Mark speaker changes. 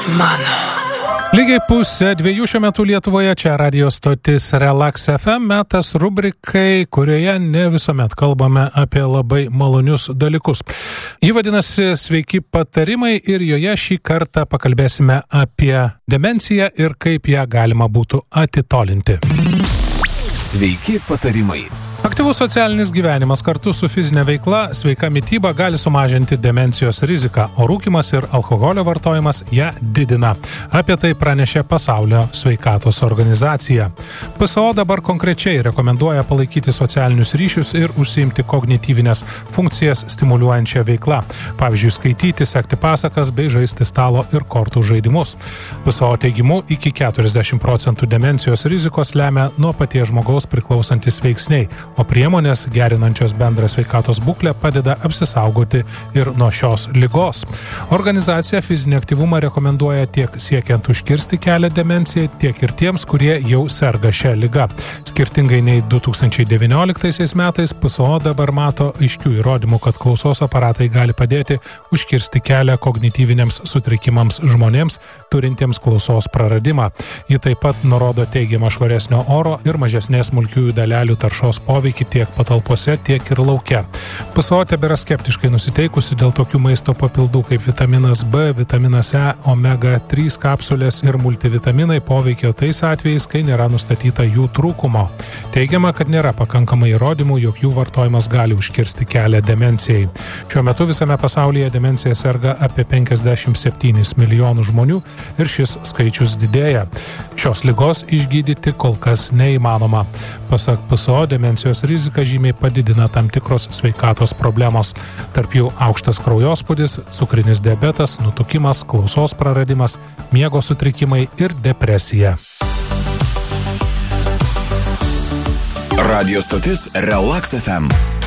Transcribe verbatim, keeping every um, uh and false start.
Speaker 1: mano.
Speaker 2: Lygiai pusė dviejų šiuo metu Lietuvoje, čia radio stotis Relax F M, metas rubrikai, kurioje ne visuomet kalbame apie labai malonius dalykus. Ji vadinasi Sveiki patarimai ir joje šį kartą pakalbėsime apie demenciją ir kaip ją galima būtų atitolinti.
Speaker 1: Sveiki patarimai.
Speaker 2: Aktyvus socialinis gyvenimas kartu su fizinė veikla, sveika mityba gali sumažinti demencijos riziką, o rūkymas ir alkoholio vartojimas ją didina. Apie tai pranešė Pasaulio sveikatos organizacija. P S O dabar konkrečiai rekomenduoja palaikyti socialinius ryšius ir užsiimti kognityvinės funkcijas stimuliuojančią veiklą. Pavyzdžiui, skaityti, sekti pasakas bei žaisti stalo ir kortų žaidimus. P S O teigimu, iki keturiasdešimt procentų demencijos rizikos lemia nuo paties žmogaus priklausantis veiksniai, o priemonės gerinančios bendrą sveikatos būklę padeda apsisaugoti ir nuo šios ligos. Organizacija fizinį aktyvumą rekomenduoja tiek siekiant užkirsti kelią demencijai, tiek ir tiems, kurie jau serga šią ligą. Skirtingai nei du tūkstančiai devynioliktaisiais metais, P S O dabar mato aiškių įrodymų, kad klausos aparatai gali padėti užkirsti kelią kognityviniams sutrikimams žmonėms, turintiems klausos praradimą. Ji taip pat nurodo teigiamą švaresnio oro ir mažesnės smulkiųjų dalelių taršos poveikį tiek patalpose, tiek ir lauke. P S O tebėra skeptiškai nusiteikusi dėl tokių maisto papildų kaip vitaminas B, vitaminas E, omega trys kapsulės ir multivitaminai poveikio tais atvejais, kai nėra nustatyta jų trūkumo. Teigiama, kad nėra pakankamai įrodymų, jog jų vartojimas gali užkirsti kelią demencijai. Šiuo metu visame pasaulyje demencija serga apie penkiasdešimt septynis milijonų žmonių ir šis skaičius didėja. Šios ligos išgydyti kol kas neįmanoma. Pasak P S O, demencijos riziką žymiai padidina tam tikros sveikatos problemos. Tarp jų aukštas kraujospūdis, cukrinis diabetas, nutukimas, klausos praradimas, miego sutrikimai ir depresija.
Speaker 1: Radio stotis Relax F M.